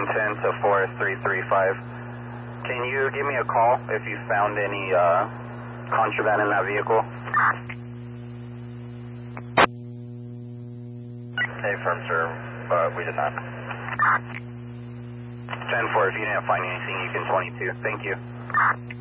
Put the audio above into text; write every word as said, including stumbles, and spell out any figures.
nine ten to Forest three three five. Can you give me a call if you found any uh, contraband in that vehicle? Hey, firm, sir, but we did not. ten four, if you didn't find anything, you can twenty-two. Thank you.